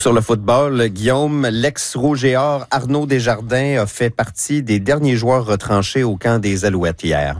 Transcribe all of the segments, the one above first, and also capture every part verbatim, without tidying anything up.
Sur le football, Guillaume, l'ex-Rouge et Or Arnaud Desjardins a fait partie des derniers joueurs retranchés au camp des Alouettes hier.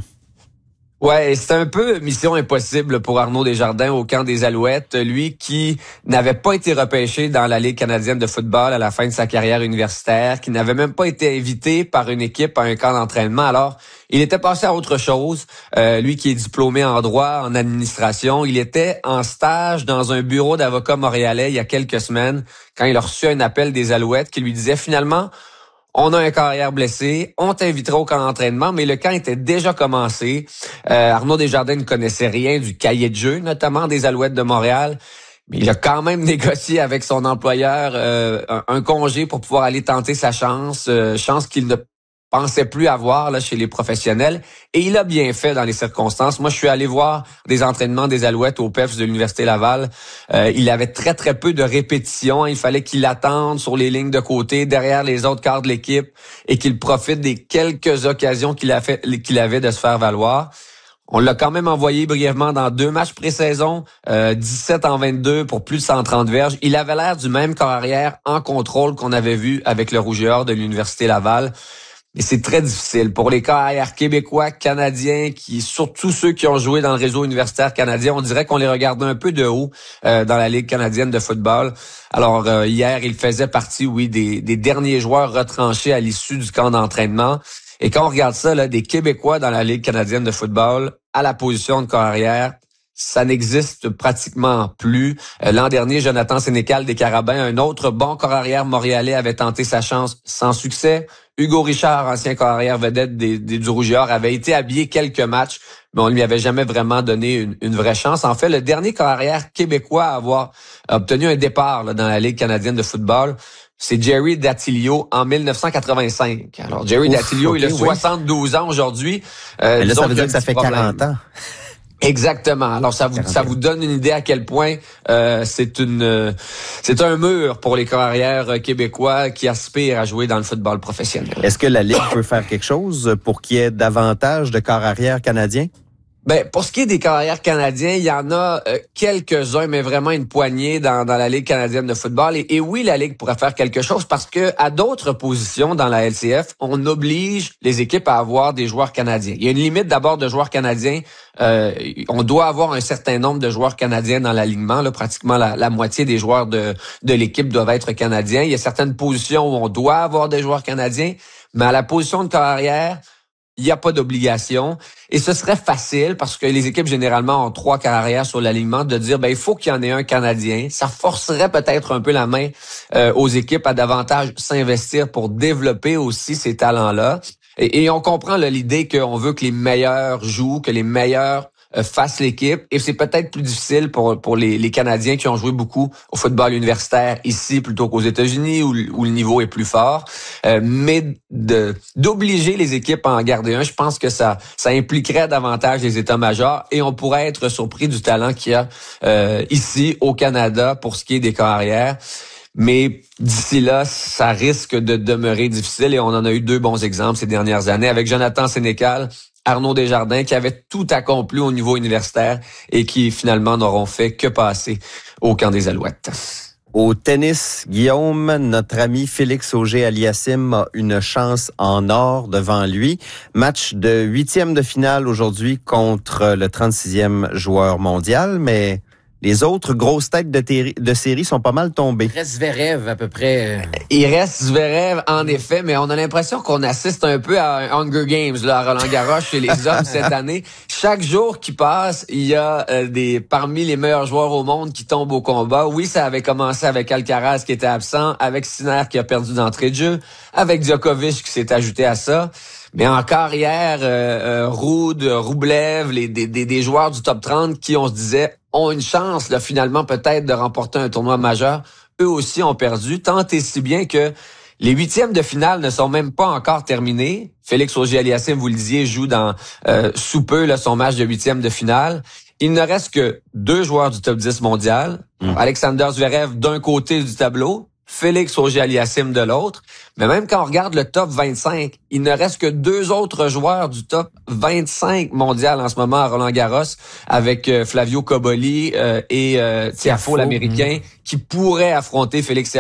Ouais, c'est un peu mission impossible pour Arnaud Desjardins au camp des Alouettes, lui qui n'avait pas été repêché dans la Ligue canadienne de football à la fin de sa carrière universitaire, qui n'avait même pas été invité par une équipe à un camp d'entraînement. Alors, il était passé à autre chose. Euh, lui qui est diplômé en droit, en administration, il était en stage dans un bureau d'avocats montréalais il y a quelques semaines quand il a reçu un appel des Alouettes qui lui disait finalement on a un carrière blessé, on t'invitera au camp d'entraînement, mais le camp était déjà commencé. Euh, Arnaud Desjardins ne connaissait rien du cahier de jeu, notamment des Alouettes de Montréal, mais il a quand même négocié avec son employeur euh, un, un congé pour pouvoir aller tenter sa chance, euh, chance qu'il ne pensait plus avoir là chez les professionnels, et il a bien fait dans les circonstances. Moi, je suis allé voir des entraînements des Alouettes au P E F de l'Université Laval. Euh, il avait très, très peu de répétitions. Il fallait qu'il attende sur les lignes de côté, derrière les autres quarts de l'équipe, et qu'il profite des quelques occasions qu'il a fait, qu'il avait de se faire valoir. On l'a quand même envoyé brièvement dans deux matchs pré-saison, euh, dix-sept en vingt-deux pour plus de cent trente verges. Il avait l'air du même corps arrière en contrôle qu'on avait vu avec le Rouge et Or de l'Université Laval. Et c'est très difficile pour les carrières québécois, canadiens, qui surtout ceux qui ont joué dans le réseau universitaire canadien. On dirait qu'on les regarde un peu de haut euh, dans la Ligue canadienne de football. Alors euh, hier, il faisait partie, oui, des, des derniers joueurs retranchés à l'issue du camp d'entraînement. Et quand on regarde ça, là, des Québécois dans la Ligue canadienne de football à la position de carrière, ça n'existe pratiquement plus. Euh, l'an dernier, Jonathan Sénécal des Carabins, un autre bon corps arrière montréalais, avait tenté sa chance sans succès. Hugo Richard, ancien corps arrière vedette des, des, du Rouge et Or, avait été habillé quelques matchs, mais on lui avait jamais vraiment donné une, une vraie chance. En fait, le dernier corps arrière québécois à avoir obtenu un départ là, dans la Ligue canadienne de football, c'est Jerry Datilio en mille neuf cent quatre-vingt-cinq. Alors, Jerry Ouf, Datilio, okay, il a soixante-douze oui. ans aujourd'hui. Euh, mais là, ça veut dire que ça fait problème. quarante ans. Exactement. Alors ça vous ça vous donne une idée à quel point euh, c'est une euh, c'est un mur pour les carrières québécois qui aspirent à jouer dans le football professionnel. Est-ce que la Ligue peut faire quelque chose pour qu'il y ait davantage de corps arrière canadiens? Ben pour ce qui est des carrières canadiens, il y en a euh, quelques-uns, mais vraiment une poignée dans, dans la Ligue canadienne de football. Et, et oui, la Ligue pourrait faire quelque chose parce que à d'autres positions dans la L C F, on oblige les équipes à avoir des joueurs canadiens. Il y a une limite d'abord de joueurs canadiens. Euh, on doit avoir un certain nombre de joueurs canadiens dans l'alignement. Là, pratiquement la, la moitié des joueurs de, de l'équipe doivent être canadiens. Il y a certaines positions où on doit avoir des joueurs canadiens, mais à la position de carrière, il n'y a pas d'obligation. Et ce serait facile parce que les équipes généralement ont trois carrières sur l'alignement de dire ben il faut qu'il y en ait un Canadien. Ça forcerait peut-être un peu la main euh, aux équipes à davantage s'investir pour développer aussi ces talents-là. Et, et on comprend là, l'idée qu'on veut que les meilleurs jouent, que les meilleurs euh, fassent l'équipe. Et c'est peut-être plus difficile pour pour les, les Canadiens qui ont joué beaucoup au football universitaire ici plutôt qu'aux États-Unis où, où le niveau est plus fort. Euh, mais de d'obliger les équipes à en garder un, je pense que ça ça impliquerait davantage les états-majors et on pourrait être surpris du talent qu'il y a euh, ici au Canada pour ce qui est des carrières. Mais d'ici là, ça risque de demeurer difficile et on en a eu deux bons exemples ces dernières années avec Jonathan Sénécal, Arnaud Desjardins qui avaient tout accompli au niveau universitaire et qui finalement n'auront fait que passer au camp des Alouettes. Au tennis, Guillaume, notre ami Félix Auger-Aliassime a une chance en or devant lui. Match de huitième de finale aujourd'hui contre le trente-sixième joueur mondial, mais les autres grosses têtes de, téri- de série sont pas mal tombées. Il reste Zverev à peu près. Il reste Zverev, en effet, mais on a l'impression qu'on assiste un peu à un Hunger Games là, à Roland-Garros chez les hommes cette année. Chaque jour qui passe, il y a euh, des parmi les meilleurs joueurs au monde qui tombent au combat. Oui, ça avait commencé avec Alcaraz qui était absent, avec Sinner qui a perdu d'entrée de jeu, avec Djokovic qui s'est ajouté à ça. Mais en carrière, euh, euh, Ruud, Rublev, les, des, des, des joueurs du top trente qui, on se disait, ont une chance là finalement peut-être de remporter un tournoi majeur, eux aussi ont perdu, tant et si bien que les huitièmes de finale ne sont même pas encore terminés. Félix Auger-Aliassime, vous le disiez, joue dans euh, sous peu là, son match de huitièmes de finale. Il ne reste que deux joueurs du top dix mondial. Mmh. Alexander Zverev d'un côté du tableau Félix Auger-Aliassime de l'autre. Mais même quand on regarde le top vingt-cinq, il ne reste que deux autres joueurs du top vingt-cinq mondial en ce moment à Roland-Garros, avec euh, Flavio Cobolli euh, et euh, Tiafoe, l'Américain, mmh. qui pourraient affronter Félix